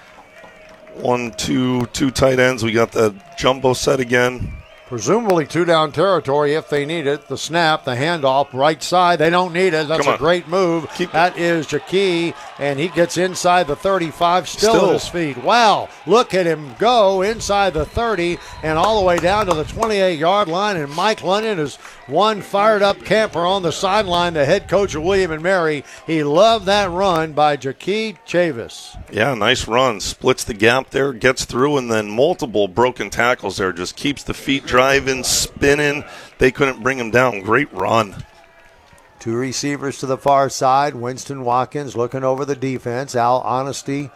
one, two, two tight ends. We got that jumbo set again. Presumably two-down territory if they need it. The snap, the handoff, right side. They don't need it. That's Come a on. great move. Keep it. That is Jaqui and he gets inside the thirty-five, still, Still. at his feet. Wow, look at him go inside the thirty and all the way down to the twenty-eight-yard line, and Mike London is one fired-up camper on the sideline, the head coach of William and Mary. He loved that run by Jaquid Chavis. Yeah, nice run. Splits the gap there, gets through, and then multiple broken tackles there. Just keeps the feet driving, spinning. They couldn't bring him down. Great run. Two receivers to the far side. Winston Watkins looking over the defense. Al Honesty